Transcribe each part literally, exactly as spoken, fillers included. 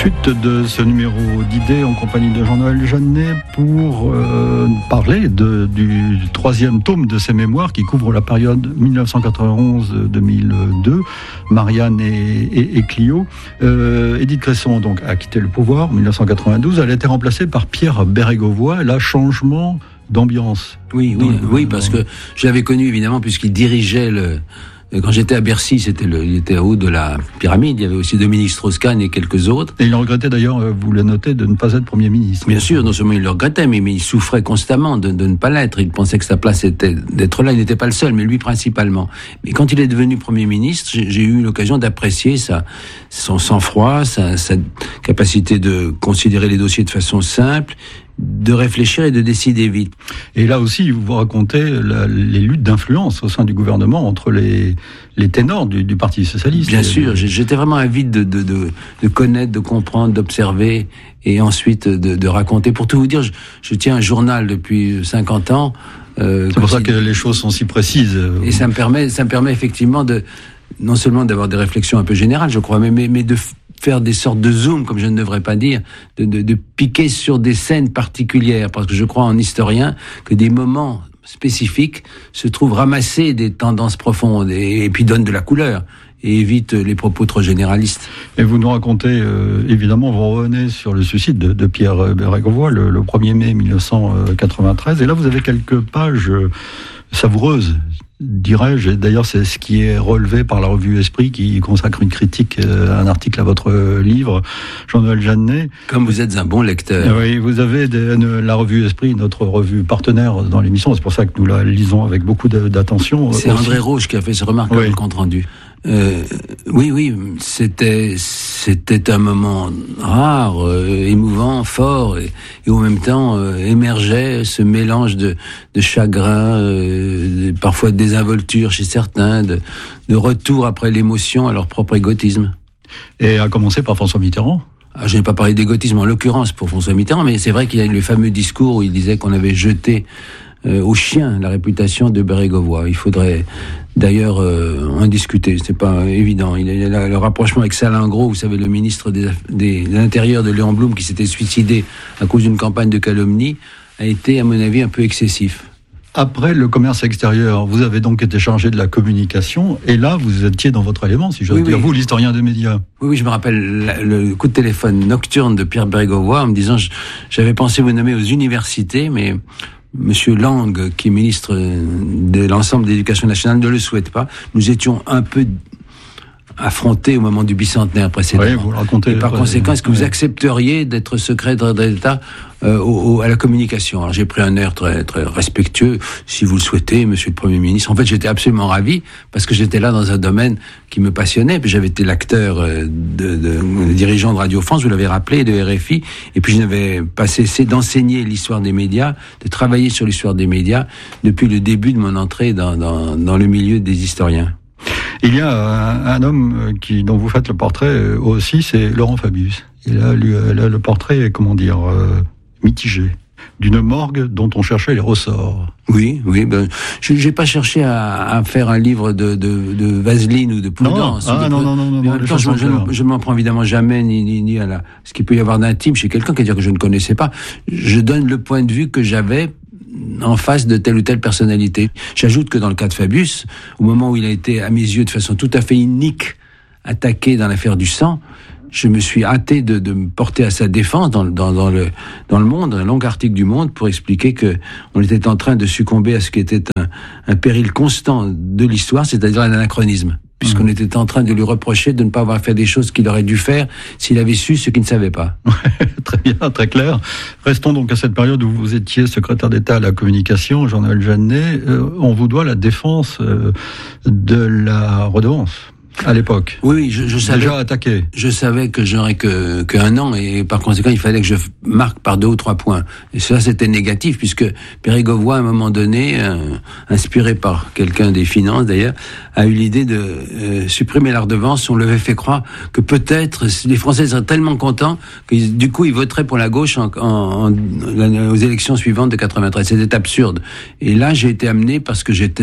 Suite de ce numéro d'idées en compagnie de Jean-Noël Jeannet pour euh, parler de, du troisième tome de ses mémoires qui couvre la période dix-neuf cent quatre-vingt-onze à deux mille deux, Marianne et, et, et Clio. Euh, Édith Cresson donc a quitté le pouvoir en dix-neuf cent quatre-vingt-douze. Elle a été remplacée par Pierre Bérégovoy. Là, changement d'ambiance. Oui, oui, dans, oui, parce dans... que je l'avais connu évidemment puisqu'il dirigeait le. Quand j'étais à Bercy, c'était le, il était au haut de la pyramide. Il y avait aussi Dominique Strauss-Kahn et quelques autres. Et il regrettait d'ailleurs, vous le notez, de ne pas être Premier ministre. Bien sûr, non seulement il le regrettait, mais, mais il souffrait constamment de, de ne pas l'être. Il pensait que sa place était d'être là. Il n'était pas le seul, mais lui principalement. Mais quand il est devenu Premier ministre, j'ai, j'ai eu l'occasion d'apprécier sa, son sang-froid, sa, sa capacité de considérer les dossiers de façon simple, de réfléchir et de décider vite. Et là aussi, vous vous racontez la, les luttes d'influence au sein du gouvernement entre les, les ténors du, du Parti socialiste. Bien sûr, j'étais vraiment avide de, de, de, de connaître, de comprendre, d'observer et ensuite de, de raconter. Pour tout vous dire, je, je tiens un journal depuis cinquante ans. Euh, C'est pour ça que les choses sont si précises. Et ça me permet, ça me permet effectivement de, non seulement d'avoir des réflexions un peu générales, je crois, mais, mais, mais de faire des sortes de zoom, comme je ne devrais pas dire, de, de, de piquer sur des scènes particulières, parce que je crois en historien que des moments spécifiques se trouvent ramassés des tendances profondes et, et puis donnent de la couleur et évitent les propos trop généralistes. Et vous nous racontez, euh, évidemment, vous revenez sur le suicide de, de Pierre Bérégovoy le, le premier mai dix-neuf cent quatre-vingt-treize, et là vous avez quelques pages savoureuses, dirais-je. D'ailleurs, c'est ce qui est relevé par la revue Esprit, qui consacre une critique, euh, un article à votre livre, Jean-Noël Jeannet. Comme vous êtes un bon lecteur. Oui, vous avez des, la revue Esprit, notre revue partenaire dans l'émission. C'est pour ça que nous la lisons avec beaucoup de, d'attention. C'est aussi André Roche qui a fait ce remarquable oui. compte rendu. Euh, oui, oui, c'était c'était un moment rare, euh, émouvant, fort, et, et en même temps euh, émergeait ce mélange de, de chagrin, euh, de, parfois de désinvolture chez certains, de, de retour après l'émotion à leur propre égotisme. Et à commencer par François Mitterrand. Ah, je n'ai pas parlé d'égotisme en l'occurrence pour François Mitterrand, mais c'est vrai qu'il y a eu le fameux discours où il disait qu'on avait jeté euh, au chien la réputation de Bérégovoy. Il faudrait d'ailleurs euh, en discuter, c'est pas évident. Il y a le rapprochement avec Salingro, vous savez, le ministre des, des, de l'Intérieur de Léon Blum, qui s'était suicidé à cause d'une campagne de calomnie, a été, à mon avis, un peu excessif. Après le commerce extérieur, vous avez donc été chargé de la communication, et là, vous étiez dans votre élément, si j'ose oui, dire, oui. Vous, l'historien des médias. Oui, oui, je me rappelle le coup de téléphone nocturne de Pierre Bérégovoy, en me disant, j'avais pensé vous nommer aux universités, mais Monsieur Lang, qui est ministre de l'ensemble de l'éducation nationale, ne le souhaite pas. Nous étions un peu affrontés au moment du bicentenaire précédent. Oui, vous le racontez. Et par ouais, conséquent, est-ce que ouais. vous accepteriez d'être secrétaire d'État euh, au, au, à la communication? Alors j'ai pris un air très, très respectueux, si vous le souhaitez, Monsieur le Premier ministre. En fait, j'étais absolument ravi parce que j'étais là dans un domaine qui me passionnait. Puis j'avais été l'acteur de, de, de dirigeant de Radio France, vous l'avez rappelé, de R F I. Et puis je n'avais pas cessé d'enseigner l'histoire des médias, de travailler sur l'histoire des médias depuis le début de mon entrée dans, dans, dans le milieu des historiens. Il y a un, un homme qui, dont vous faites le portrait aussi, c'est Laurent Fabius. Il a, lui, là, le portrait est, comment dire, euh, mitigé, d'une morgue dont on cherchait les ressorts. Oui, oui. Ben, je n'ai pas cherché à, à faire un livre de, de, de vaseline ou de prudence. Non, ah, non, non, non, non, mais en même temps, je, je, je ne m'en prends évidemment jamais ni, ni, ni à la, ce qu'il peut y avoir d'intime chez quelqu'un, qui veut dire que je ne connaissais pas. Je donne le point de vue que j'avais en face de telle ou telle personnalité. J'ajoute que dans le cas de Fabius, au moment où il a été, à mes yeux, de façon tout à fait inique, attaqué dans l'affaire du sang, je me suis hâté de, de me porter à sa défense dans, dans, dans, le, dans le Monde, un long article du Monde, pour expliquer que on était en train de succomber à ce qui était un, un péril constant de l'histoire, c'est-à-dire un anachronisme, puisqu'on mmh. était en train de lui reprocher de ne pas avoir fait des choses qu'il aurait dû faire s'il avait su ce qu'il ne savait pas. Très bien, très clair. Restons donc à cette période où vous étiez secrétaire d'État à la communication, Jean-Noël Jeannet. Euh, on vous doit la défense euh, de la redevance. À l'époque. Oui, je, je savais. Déjà attaqué. Je savais que j'aurais que, qu'un an, et par conséquent, il fallait que je marque par deux ou trois points. Et ça, c'était négatif, puisque Bérégovoy, à un moment donné, euh, inspiré par quelqu'un des finances, d'ailleurs, a eu l'idée de euh, supprimer la redevance. On lui avait fait croire que peut-être les Français seraient tellement contents que, du coup, ils voteraient pour la gauche en, en, en, aux élections suivantes de quatre-vingt-treize. C'était absurde. Et là, j'ai été amené, parce que j'étais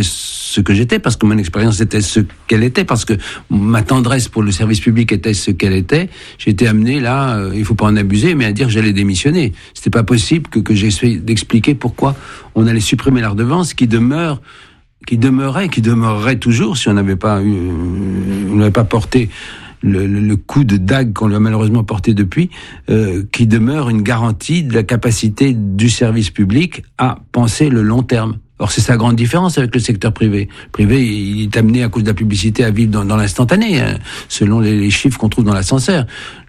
ce que j'étais, parce que mon expérience était ce qu'elle était, parce que ma tendresse pour le service public était ce qu'elle était, j'ai été amené là, euh, il faut pas en abuser, mais à dire que j'allais démissionner. C'était pas possible que, que j'essaie d'expliquer pourquoi on allait supprimer la redevance qui demeure, qui demeurait, qui demeurerait toujours si on n'avait pas eu, on n'avait pas porté Le, le, le coup de dague qu'on lui a malheureusement porté depuis, euh, qui demeure une garantie de la capacité du service public à penser le long terme. Or, c'est sa grande différence avec le secteur privé. Le privé, il est amené à cause de la publicité à vivre dans, dans l'instantané, hein, selon les, les chiffres qu'on trouve dans l'ascenseur.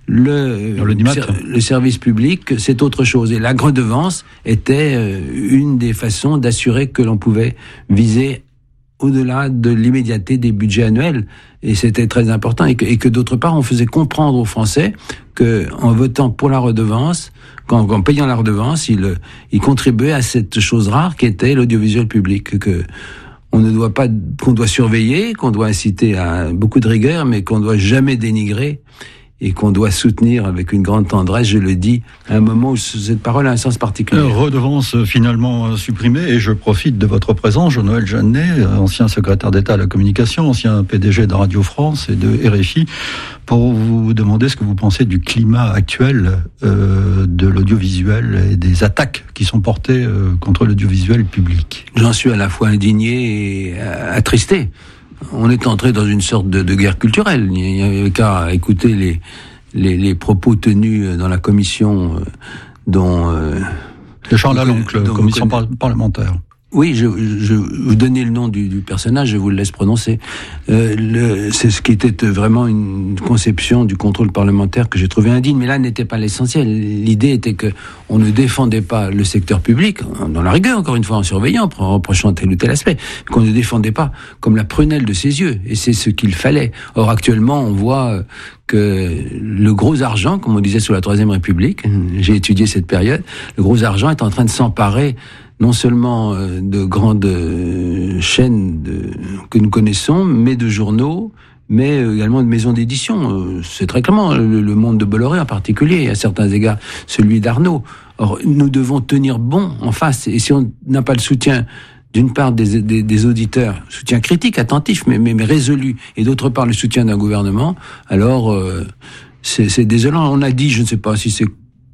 Le, le, le service public, c'est autre chose. Et la redevance était euh, une des façons d'assurer que l'on pouvait viser au-delà de l'immédiateté des budgets annuels. Et c'était très important. Et que, et que d'autre part, on faisait comprendre aux Français que, en votant pour la redevance, qu'en, qu'en payant la redevance, ils, ils contribuaient à cette chose rare qui était l'audiovisuel public. Que on ne doit pas, qu'on doit surveiller, qu'on doit inciter à beaucoup de rigueur, mais qu'on ne doit jamais dénigrer. Et qu'on doit soutenir avec une grande tendresse, je le dis, à un moment où cette parole a un sens particulier. Redevance finalement supprimée, et je profite de votre présence, Jean-Noël Jeannet, ancien secrétaire d'État à la communication, ancien P D G de Radio France et de R F I, pour vous demander ce que vous pensez du climat actuel euh, de l'audiovisuel et des attaques qui sont portées euh, contre l'audiovisuel public. J'en suis à la fois indigné et attristé. On est entré dans une sorte de, de guerre culturelle. Il n'y avait qu'à écouter les, les, les propos tenus dans la commission euh, dont... Euh, de Charles Laloncle, la commission par, parlementaire. Oui, je, je vous donnez le nom du, du personnage, je vous le laisse prononcer. Euh, le, c'est ce qui était vraiment une conception du contrôle parlementaire que j'ai trouvé indigne, mais là n'était pas l'essentiel. L'idée était que on ne défendait pas le secteur public, dans la rigueur, encore une fois, en surveillant, en reprochant tel ou tel aspect, qu'on ne défendait pas comme la prunelle de ses yeux, et c'est ce qu'il fallait. Or, actuellement, on voit que le gros argent, comme on disait sous la Troisième République, j'ai étudié cette période, le gros argent est en train de s'emparer non seulement de grandes chaînes de, que nous connaissons, mais de journaux, mais également de maisons d'édition. C'est très clairement le, le Monde de Bolloré en particulier, et à certains égards celui d'Arnaud. Or, nous devons tenir bon en face, et si on n'a pas le soutien d'une part des, des, des auditeurs, soutien critique, attentif, mais, mais, mais résolu, et d'autre part le soutien d'un gouvernement, alors euh, c'est, c'est désolant. On a dit, je ne sais pas si c'est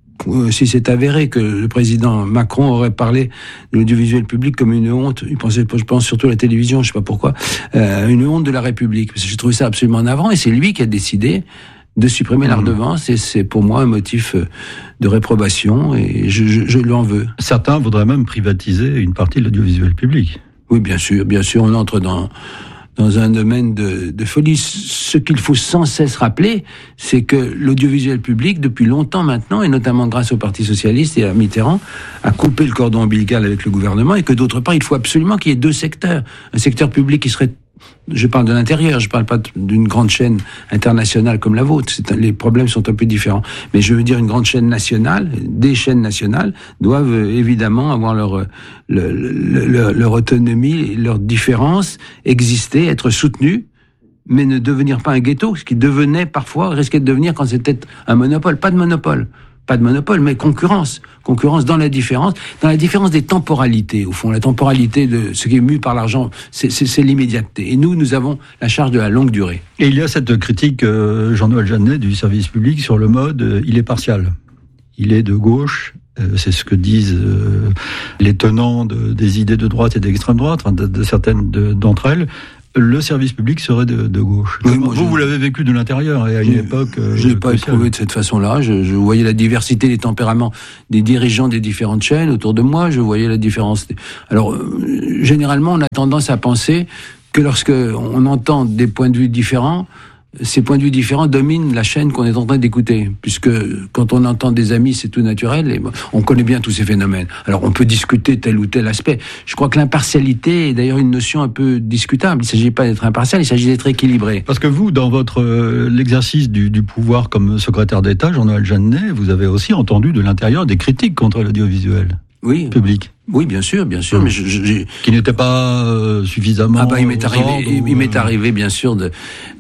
si c'est avéré que le président Macron aurait parlé de l'audiovisuel public comme une honte, il pensait, je pense surtout à la télévision, je sais pas pourquoi, euh, une honte de la République. Parce que j'ai trouvé ça absolument navrant, et c'est lui qui a décidé de supprimer mmh. la redevance, et c'est pour moi un motif de réprobation, et je, je, je l'en veux. Certains voudraient même privatiser une partie de l'audiovisuel public. Oui, bien sûr, bien sûr, on entre dans dans un domaine de, de folie. Ce qu'il faut sans cesse rappeler, c'est que l'audiovisuel public, depuis longtemps maintenant, et notamment grâce au Parti Socialiste et à Mitterrand, a coupé le cordon ombilical avec le gouvernement, et que d'autre part, il faut absolument qu'il y ait deux secteurs. Un secteur public qui serait... Je parle de l'intérieur, je parle pas d'une grande chaîne internationale comme la vôtre. C'est, les problèmes sont un peu différents. Mais je veux dire une grande chaîne nationale, des chaînes nationales doivent évidemment avoir leur, leur, leur, leur autonomie, leur différence, exister, être soutenues, mais ne devenir pas un ghetto, ce qui devenait parfois, risquait de devenir quand c'était un monopole. Pas de monopole. Pas de monopole, mais concurrence. Concurrence dans la différence, dans la différence des temporalités. Au fond, la temporalité de ce qui est mu par l'argent, c'est, c'est, c'est l'immédiateté. Et nous, nous avons la charge de la longue durée. Et il y a cette critique, euh, Jean-Noël Jeannet, du service public sur le mode, euh, il est partial. Il est de gauche. Euh, c'est ce que disent euh, les tenants de, des idées de droite et d'extrême droite, enfin, de, de certaines de, d'entre elles. Le service public serait de, de gauche. Oui, vous, je... vous l'avez vécu de l'intérieur, et à une je, époque... Euh, je ne l'ai pas éprouvé de cette façon-là. Je, je voyais la diversité des tempéraments des dirigeants des différentes chaînes autour de moi. Je voyais la différence. Alors, euh, généralement, on a tendance à penser que lorsque on entend des points de vue différents, ces points de vue différents dominent la chaîne qu'on est en train d'écouter, puisque quand on entend des amis, c'est tout naturel, et on connaît bien tous ces phénomènes. Alors on peut discuter tel ou tel aspect. Je crois que l'impartialité est d'ailleurs une notion un peu discutable. Il ne s'agit pas d'être impartial, il s'agit d'être équilibré. Parce que vous, dans votre euh, l'exercice du, du pouvoir comme secrétaire d'État, Jean-Noël Jeannet, vous avez aussi entendu de l'intérieur des critiques contre l'audiovisuel oui. public. Oui, bien sûr, bien sûr, mmh. mais je, je, qui n'était pas euh, suffisamment. Ah bah il m'est arrivé, ordres, il, il m'est arrivé bien sûr de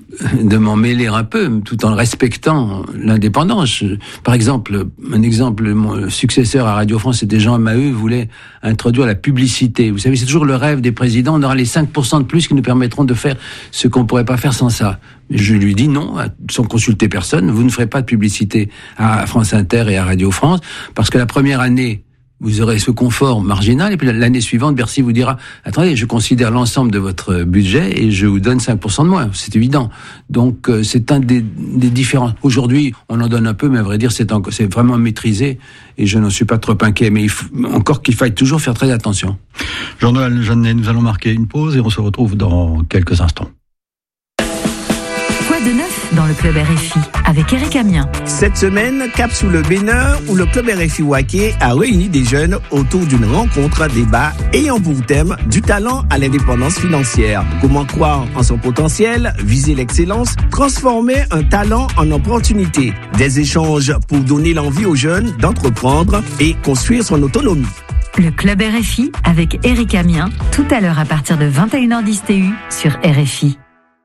de m'en mêler un peu, tout en respectant l'indépendance. Par exemple, un exemple, mon successeur à Radio France, c'était Jean Maheu, voulait introduire la publicité. Vous savez, c'est toujours le rêve des présidents, on aura les cinq pour cent de plus qui nous permettront de faire ce qu'on pourrait pas faire sans ça. Je lui dis non, sans consulter personne, vous ne ferez pas de publicité à France Inter et à Radio France, parce que la première année, vous aurez ce confort marginal, et puis l'année suivante, Bercy vous dira « Attendez, je considère l'ensemble de votre budget et je vous donne cinq pour cent de moins. » C'est évident. Donc, euh, c'est un des, des différents. Aujourd'hui, on en donne un peu, mais à vrai dire, c'est, en, c'est vraiment maîtrisé et je n'en suis pas trop inquiet. Mais il faut, encore qu'il faille toujours faire très attention. Jean-Noël Jeannet, nous allons marquer une pause et on se retrouve dans quelques instants. Quoi de neuf dans le Club R F I avec Eric Amiens? Cette semaine, cap sous le Bénin où le Club R F I Waké a réuni des jeunes autour d'une rencontre débat ayant pour thème du talent à l'indépendance financière. Comment croire en son potentiel, viser l'excellence, transformer un talent en opportunité. Des échanges pour donner l'envie aux jeunes d'entreprendre et construire son autonomie. Le Club R F I avec Eric Amiens, tout à l'heure à partir de vingt et une heures dix T U sur R F I.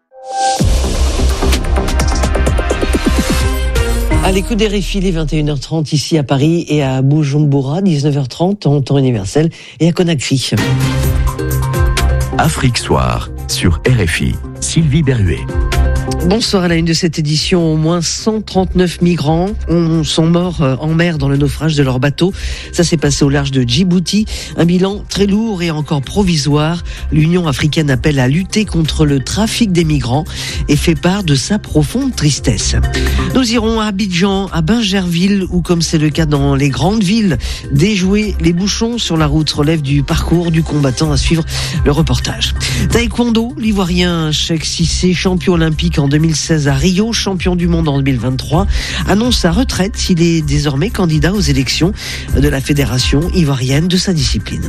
À l'écoute des R F I, les vingt et une heures trente ici à Paris et à Bujumbura, dix-neuf heures trente en temps universel et à Conakry. Afrique Soir sur R F I, Sylvie Berruet. Bonsoir à la une de cette édition. Au moins cent trente-neuf migrants sont morts en mer dans le naufrage de leur bateau. Ça s'est passé au large de Djibouti. Un bilan très lourd et encore provisoire. L'Union africaine appelle à lutter contre le trafic des migrants et fait part de sa profonde tristesse. Nous irons à Abidjan, à Bingerville, où, comme c'est le cas dans les grandes villes, déjouer les bouchons sur la route relève du parcours du combattant. À suivre le reportage. Taekwondo, l'Ivoirien Cheikh Cissé, champion olympique en deux mille seize à Rio, champion du monde en deux mille vingt-trois, annonce sa retraite. Il est désormais candidat aux élections de la Fédération ivoirienne de sa discipline.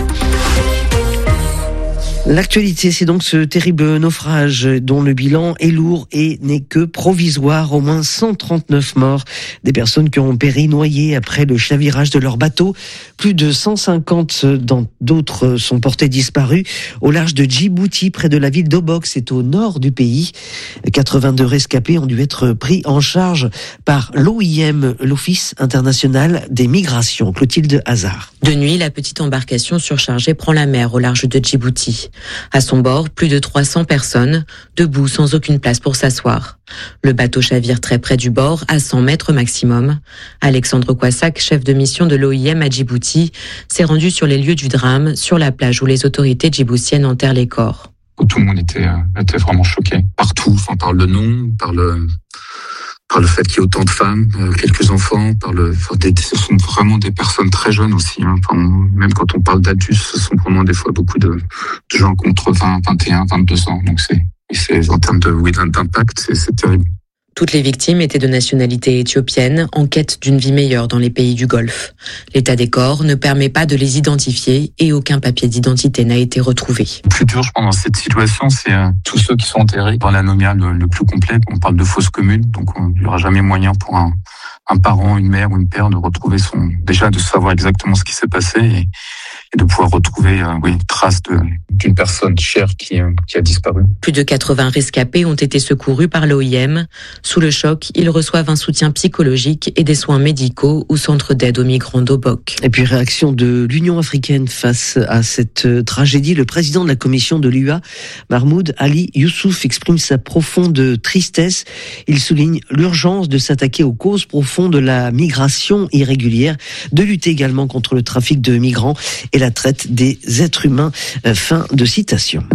L'actualité, c'est donc ce terrible naufrage dont le bilan est lourd et n'est que provisoire. Au moins cent trente-neuf morts, des personnes qui ont péri noyées après le chavirage de leur bateau. Plus de cent cinquante d'autres sont portés disparus au large de Djibouti, près de la ville d'Obok, c'est au nord du pays. quatre-vingt-deux rescapés ont dû être pris en charge par l'O I M, l'Office international des migrations. Clotilde Hazard. De nuit, la petite embarcation surchargée prend la mer au large de Djibouti. À son bord, plus de trois cents personnes, debout sans aucune place pour s'asseoir. Le bateau chavire très près du bord, à cent mètres maximum. Alexandre Kouassak, chef de mission de l'O I M à Djibouti, s'est rendu sur les lieux du drame, sur la plage où les autorités djiboutiennes enterrent les corps. Tout le monde était, était vraiment choqué. Partout, enfin, par le nom, par le... par le fait qu'il y ait autant de femmes, euh, quelques enfants, par le, enfin, des, ce sont vraiment des personnes très jeunes aussi. Hein. Enfin, même quand on parle d'adultes, ce sont vraiment des fois beaucoup de, de gens contre vingt, vingt et un, vingt-deux ans. Donc c'est, c'est en termes de, oui, d'impact, c'est, c'est terrible. Toutes les victimes étaient de nationalité éthiopienne, en quête d'une vie meilleure dans les pays du Golfe. L'état des corps ne permet pas de les identifier et aucun papier d'identité n'a été retrouvé. Le plus dur, je pense, dans cette situation, c'est euh, tous ceux qui sont enterrés dans l'anomia le, le plus complet. On parle de fosse commune, donc il n'y aura jamais moyen pour un, un parent, une mère ou une père de retrouver son... Déjà, de savoir exactement ce qui s'est passé et, et de pouvoir retrouver euh, oui, une trace de, d'une personne chère qui, euh, qui a disparu. Plus de quatre-vingts rescapés ont été secourus par l'O I M. Sous le choc, ils reçoivent un soutien psychologique et des soins médicaux au centre d'aide aux migrants d'Obok. Et puis réaction de l'Union africaine face à cette tragédie. Le président de la commission de l'U A, Mahmoud Ali Youssouf, exprime sa profonde tristesse. Il souligne l'urgence de s'attaquer aux causes profondes de la migration irrégulière, de lutter également contre le trafic de migrants et la traite des êtres humains. Fin de citation.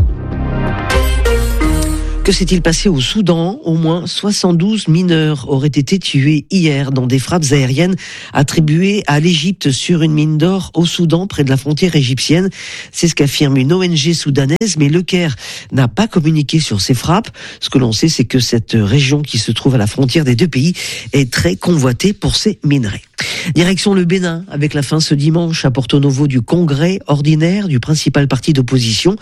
Que s'est-il passé au Soudan ? Au moins soixante-douze mineurs auraient été tués hier dans des frappes aériennes attribuées à l'Égypte sur une mine d'or au Soudan, près de la frontière égyptienne. C'est ce qu'affirme une O N G soudanaise, mais le Caire n'a pas communiqué sur ces frappes. Ce que l'on sait, c'est que cette région qui se trouve à la frontière des deux pays est très convoitée pour ses minerais. Direction le Bénin, avec la fin ce dimanche à Porto Novo du congrès ordinaire du principal parti d'opposition.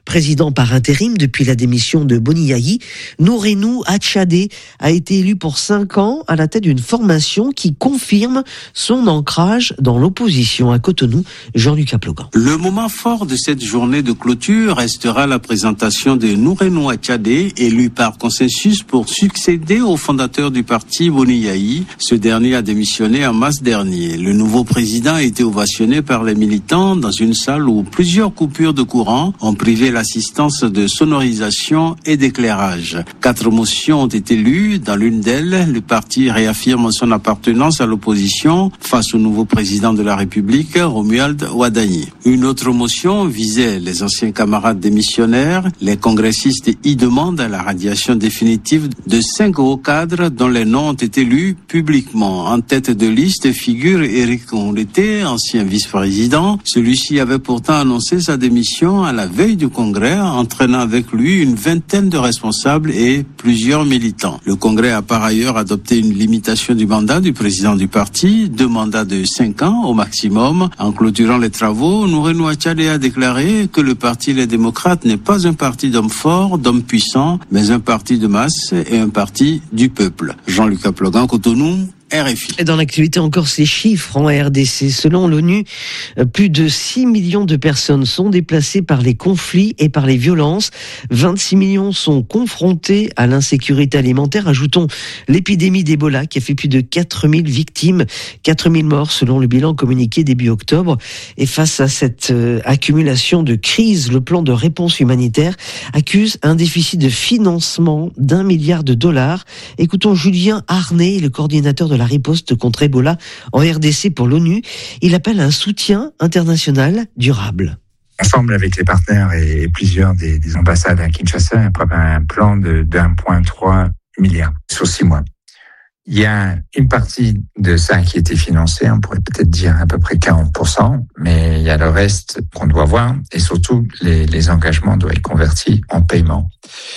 Président par intérim depuis la démission de Boni Yayi, Nourenou Atchadé a été élu pour cinq ans à la tête d'une formation qui confirme son ancrage dans l'opposition. À Cotonou, Jean-Luc Aplogan. Le moment fort de cette journée de clôture restera la présentation de Nourenou Atchadé, élu par consensus pour succéder au fondateur du parti Boni Yayi. Ce dernier a démissionné en mars dernier. Le nouveau président a été ovationné par les militants dans une salle où plusieurs coupures de courant ont privé l'assistance de sonorisation et d'éclairage. Quatre motions ont été lues. Dans l'une d'elles, le parti réaffirme son appartenance à l'opposition face au nouveau président de la République, Romuald Wadani. Une autre motion visait les anciens camarades démissionnaires. Les congressistes y demandent la radiation définitive de cinq hauts cadres dont les noms ont été lus publiquement. En tête de liste figure Éric Onleté, ancien vice-président. Celui-ci avait pourtant annoncé sa démission à la veille du congrès, entraînant avec lui une vingtaine de responsables et plusieurs militants. Le congrès a par ailleurs adopté une limitation du mandat du président du parti, deux mandats de cinq ans au maximum. En clôturant les travaux, Nourenou Atchadé a déclaré que le parti Les Démocrates n'est pas un parti d'hommes forts, d'hommes puissants, mais un parti de masse et un parti du peuple. Jean-Luc Aplogan, Cotonou, R F I. Et dans l'actualité, encore ces chiffres en R D C. Selon l'ONU, plus de six millions de personnes sont déplacées par les conflits et par les violences. vingt-six millions sont confrontés à l'insécurité alimentaire. Ajoutons l'épidémie d'Ebola qui a fait plus de quatre mille victimes, quatre mille morts selon le bilan communiqué début octobre. Et face à cette euh, accumulation de crises, le plan de réponse humanitaire accuse un déficit de financement d'un milliard de dollars. Écoutons Julien Arnay, le coordinateur de la riposte contre Ebola en R D C pour l'ONU. Il appelle à un soutien international durable. Ensemble avec les partenaires et plusieurs des, des ambassades à Kinshasa, on prépare un plan de, de un virgule trois milliard sur six mois. Il y a une partie de ça qui a été financée, on pourrait peut-être dire à peu près quarante pour cent, mais il y a le reste qu'on doit voir et surtout les, les engagements doivent être convertis en paiement.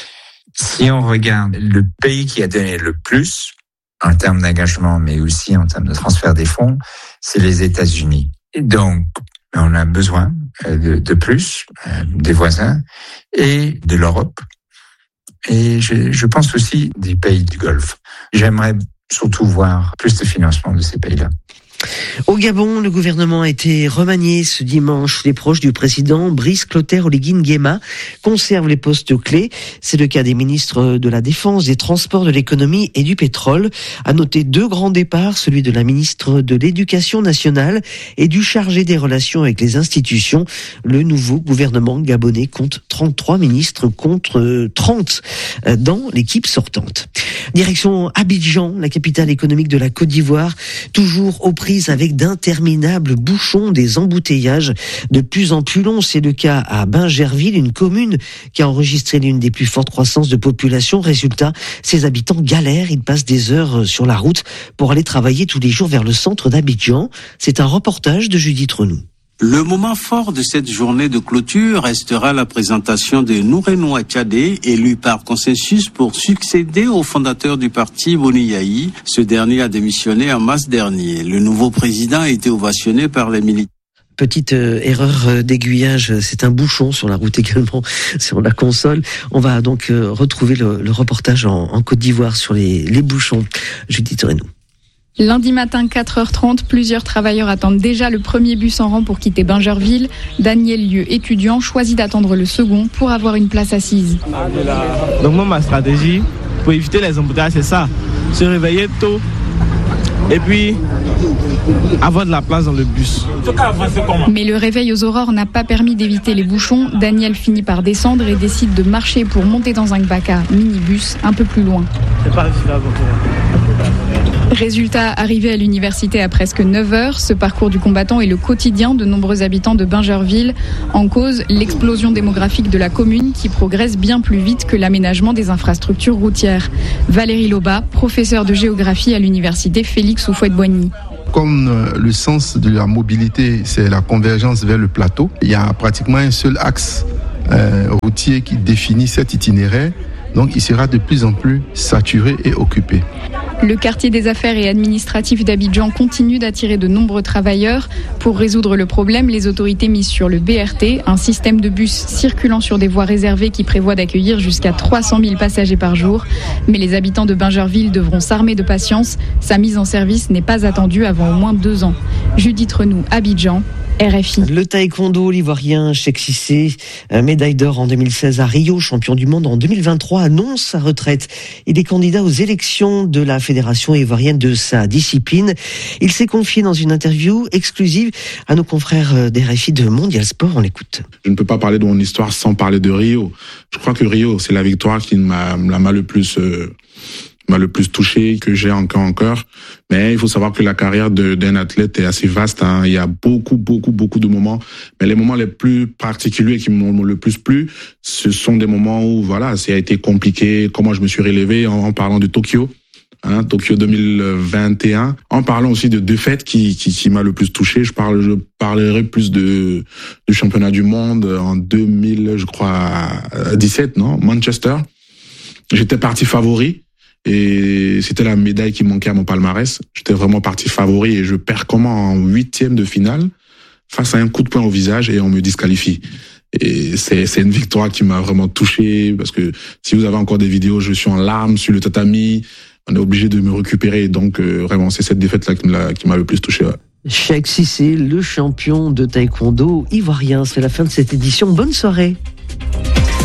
Si on regarde le pays qui a donné le plus, en termes d'engagement, mais aussi en termes de transfert des fonds, c'est les États-Unis. Et donc, on a besoin de, de plus, des voisins et de l'Europe. Et je, je pense aussi des pays du Golfe. J'aimerais surtout voir plus de financement de ces pays-là. Au Gabon, le gouvernement a été remanié ce dimanche. Les proches du président Brice Clotaire Oligui Nguema conservent les postes clés. C'est le cas des ministres de la Défense, des Transports, de l'Économie et du Pétrole. À noter deux grands départs, celui de la ministre de l'Éducation nationale et du chargé des relations avec les institutions. Le nouveau gouvernement gabonais compte trente-trois ministres contre trente dans l'équipe sortante. Direction Abidjan, la capitale économique de la Côte d'Ivoire, toujours aux prises avec d'interminables bouchons, des embouteillages de plus en plus longs. C'est le cas à Bingerville, une commune qui a enregistré l'une des plus fortes croissances de population. Résultat, ses habitants galèrent, ils passent des heures sur la route pour aller travailler tous les jours vers le centre d'Abidjan. C'est un reportage de Judith Renou. Le moment fort de cette journée de clôture restera la présentation de Nourenou Atchadé, élu par consensus pour succéder au fondateur du parti Boni Yayi. Ce dernier a démissionné en mars dernier. Le nouveau président a été ovationné par les militants. Petite euh, erreur d'aiguillage, c'est un bouchon sur la route également, sur la console. On va donc euh, retrouver le, le reportage en, en Côte d'Ivoire sur les, les bouchons. Judith Renou. Lundi matin, quatre heures trente, plusieurs travailleurs attendent déjà le premier bus en rang pour quitter Bingerville. Daniel Lieu, étudiant, choisit d'attendre le second pour avoir une place assise. Donc moi, ma stratégie pour éviter les embouteillages, c'est ça. Se réveiller tôt et puis avoir de la place dans le bus. Mais le réveil aux aurores n'a pas permis d'éviter les bouchons. Daniel finit par descendre et décide de marcher pour monter dans un Gbaka minibus un peu plus loin. C'est pas vivable. Résultat, arrivé à l'université à presque neuf heures, ce parcours du combattant est le quotidien de nombreux habitants de Bingerville. En cause, l'explosion démographique de la commune qui progresse bien plus vite que l'aménagement des infrastructures routières. Valérie Loba, professeure de géographie à l'université Félix Houphouët-Boigny. Comme le sens de la mobilité, c'est la convergence vers le plateau, il y a pratiquement un seul axe euh, routier qui définit cet itinéraire. Donc il sera de plus en plus saturé et occupé. Le quartier des affaires et administratif d'Abidjan continue d'attirer de nombreux travailleurs. Pour résoudre le problème, les autorités misent sur le B R T, un système de bus circulant sur des voies réservées qui prévoit d'accueillir jusqu'à trois cent mille passagers par jour. Mais les habitants de Bingerville devront s'armer de patience. Sa mise en service n'est pas attendue avant au moins deux ans. Judith Renou, Abidjan. R F I. Le taekwondo, l'ivoirien Cheikh Cissé, médaille d'or en deux mille seize à Rio, champion du monde en deux mille vingt-trois, annonce sa retraite. Il est candidat aux élections de la fédération ivoirienne de sa discipline. Il s'est confié dans une interview exclusive à nos confrères d'R F I de Mondial Sport. On l'écoute. Je ne peux pas parler de mon histoire sans parler de Rio. Je crois que Rio, c'est la victoire qui m'a, m'a le plus... Euh... m'a le plus touché, que j'ai encore encore. Mais il faut savoir que la carrière de, d'un athlète est assez vaste, hein. Il y a beaucoup, beaucoup, beaucoup de moments. Mais les moments les plus particuliers qui m'ont le plus plu, ce sont des moments où, voilà, ça a été compliqué, comment je me suis relevé en, en parlant de Tokyo. Hein, Tokyo deux mille vingt et un. En parlant aussi de défaites qui, qui, qui m'a le plus touché. Je parle, je parlerai plus de, du championnat du monde en deux mille, je crois, dix-sept, non? Manchester. J'étais parti favori. Et c'était la médaille qui manquait à mon palmarès. J'étais vraiment parti favori et je perds comment en huitième de finale face à un coup de poing au visage et on me disqualifie. Et c'est, c'est une victoire qui m'a vraiment touché parce que si vous avez encore des vidéos, je suis en larmes sur le tatami. On est obligé de me récupérer. Donc, euh, vraiment, c'est cette défaite-là qui m'a, qui m'a le plus touché. Ouais. Cheikh Cissé, le champion de taekwondo ivoirien. C'est la fin de cette édition. Bonne soirée.